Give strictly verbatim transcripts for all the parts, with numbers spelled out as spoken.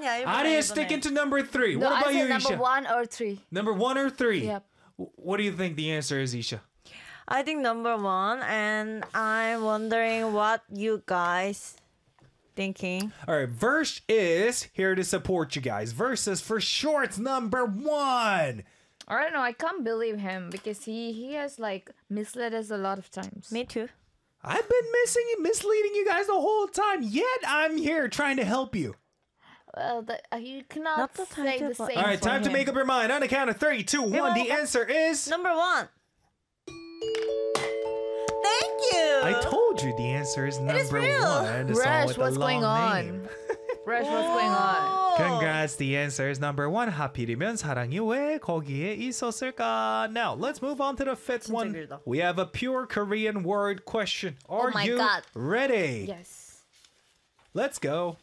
번이야. 일 번이야, Aria 일 is 번에. sticking to number three. No, What I about said you, number Isha? one or three. Number one or three? Yep. W- What do you think the answer is, Isha? I think number one, and I'm wondering what you guys thinking. All right, Verse is here to support you guys. Verse is for sure it's number one. I don't know. I can't believe him because he he has like misled us a lot of times. Me too. I've been missing and misleading you guys the whole time, yet I'm here trying to help you. Well, the, uh, you cannot Not the time say to- the same. All right, for time to him. make up your mind. On the count of three, two, one. The answer is. Number one. Thank you. I told you the answer is number is real. one. The song Rush, with the what's going long on? name. Rush, what's going on? Congrats, the answer is number one. 하필이면 사랑이 왜 거기에 있었을까? Now, let's move on to the fifth 진짜 one. 길다. We have a pure Korean word question. Are Oh my you God. ready? Yes. Let's go.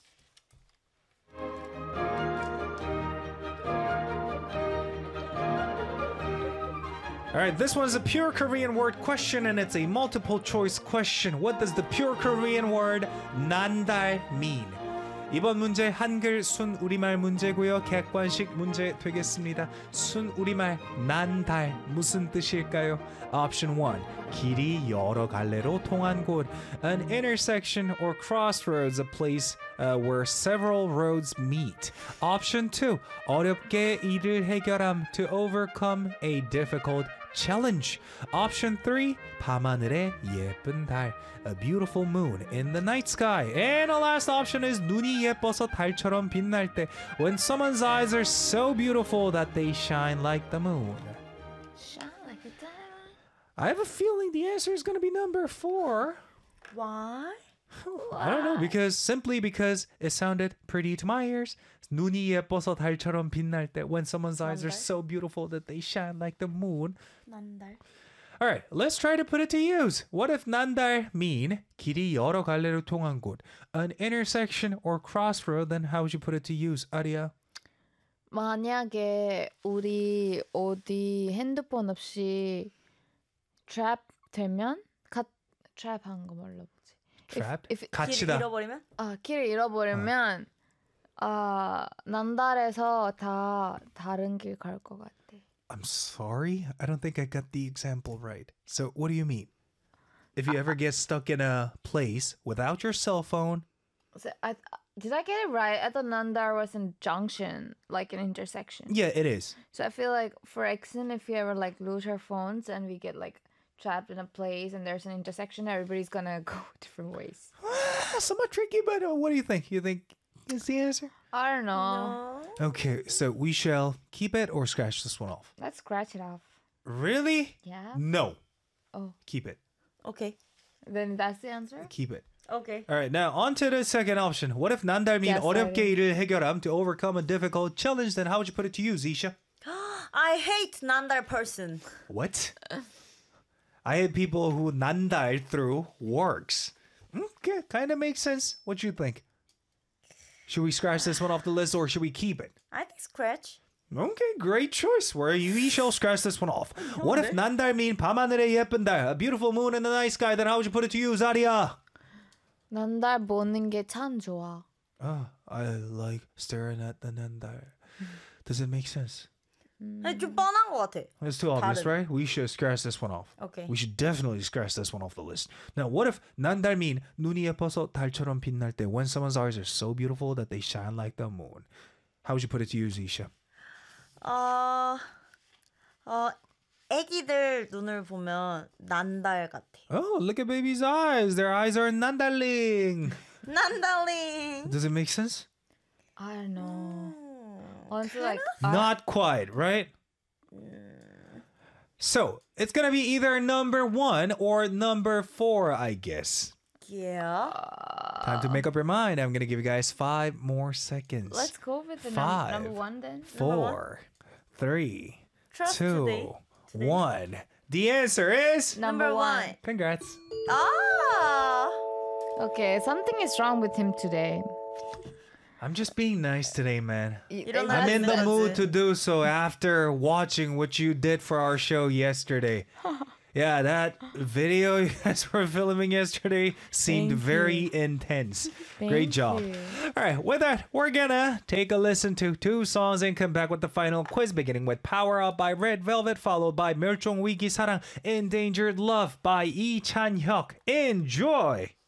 All right, this one's a pure Korean word question and it's a multiple choice question. What does the pure Korean word 난달 mean? 이번 문제 한글 순 우리말 문제고요. 객관식 문제 되겠습니다. 순 우리말 난달 무슨 뜻일까요? Option one. 길이 여러 갈래로 통한 곳. An intersection or crossroads, a place uh, where several roads meet. Option two. 어렵게 일을 해결함, to overcome a difficult challenge. Option three. 밤하늘의 예쁜 달, a beautiful moon in the night sky. And the last option is 눈이 예뻐서 달처럼 빛날 때, when someone's eyes are so beautiful that they shine like the moon. Shine like a diamond. I have a feeling the answer is going to be number four. Why? I don't know, because simply because it sounded pretty to my ears. 눈이 예뻐서 달처럼 빛날 때, when someone's eyes are so beautiful that they shine like the moon. 난달. All right, let's try to put it to use. What if 난달 mean 길이 여러 갈래로 통한 곳, an intersection or crossroad? Then how would you put it to use, Aria? 만약에 우리 어디 핸드폰 없이 trap 되면 가 trap 한 거 뭘로 보지? Trapped? if- 길 갇히다. 잃어버리면? 아, 길을 잃어버리면 아, 난달에서 다 다른 길 갈 것 같아. I'm sorry, I don't think I got the example right. So what do you mean? If you ever get stuck in a place without your cell phone, So I did I get it right? I thought Nandar was in junction, like an intersection. yeah, it is. So I feel like for Exon, if we ever like lose our phones and we get like trapped in a place and there's an intersection, everybody's gonna go different ways. Somewhat tricky, but uh, what do you think? You think is the answer? I don't know. No. Okay, so we shall keep it or scratch this one off. Let's scratch it off. Really? Yeah. No. Oh. Keep it. Okay. Then that's the answer. Keep it. Okay. All right, now on to the second option. What if 난달 mean Yes, 어렵게 I 일을 해결함, to overcome a difficult challenge? Then how would you put it to use, Isha? I hate 난달 person. What? I had people who 난달 through works. Okay, kind of makes sense. What you think? Should we scratch this one off the list or should we keep it? I think scratch. Okay, great choice. Where you we shall scratch this one off. What if 난달 mean 밤하늘의 예쁜 달, a beautiful moon in the night sky? Then how would you put it to use, Aria? 난달 보는 게 참 좋아. Oh, I like staring at the 난달. Does it make sense? 아니, 좀 뻔한 것 같아. It's too obvious, 다른. right? We should scratch this one off. Okay. We should definitely scratch this one off the list. Now, what if 난달 mean 눈이 예뻐서 달처럼 빛날 때, when someone's eyes are so beautiful that they shine like the moon? How would you put it to use, Isha? 어, 어, 애기들 눈을 보면 난달 같아. Oh, look at baby's eyes. Their eyes are 난달ling. 난달링. Does it make sense? I don't know. Honestly, like I- Not quite, right? So, it's going to be either number one or number four, I guess. Yeah. Time to make up your mind. I'm going to give you guys five more seconds. let's go with the num- Five, number one then. Four, three, Trust two, today. Today. one. The answer is... Number one. Congrats. Ah. Okay, something is wrong with him today. I'm just being nice today, man. 이런 I'm in the That's mood it. to do so after watching what you did for our show yesterday. Yeah, that video you guys were filming yesterday seemed Thank very you. intense. Thank Great job. you. All right, with that, we're gonna take a listen to two songs and come back with the final quiz, beginning with Power Up by Red Velvet, followed by 멸종 위기 사랑, Endangered Love by Lee Chan-hyuk. Enjoy!